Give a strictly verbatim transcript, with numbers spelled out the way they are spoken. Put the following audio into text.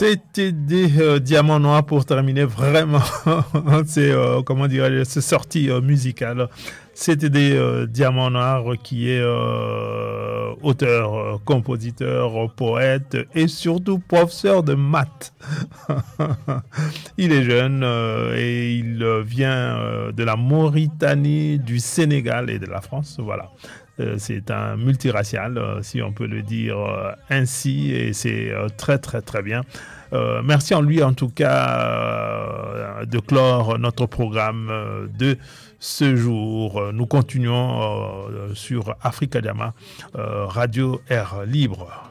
C'était des euh, diamants noirs pour terminer vraiment c'est euh, comment dirais-je ces sorties euh, musicales. C'était des euh, diamants noirs qui est euh, auteur, euh, compositeur, euh, poète et surtout professeur de maths. Il est jeune euh, et il euh, vient euh, de la Mauritanie, du Sénégal et de la France. Voilà. Euh, c'est un multiracial, euh, si on peut le dire euh, ainsi, et c'est euh, très très très bien. Euh, merci en lui en tout cas euh, de clore notre programme euh, de ce jour. Nous continuons euh, sur Africa Diama, euh, Radio Air Libre.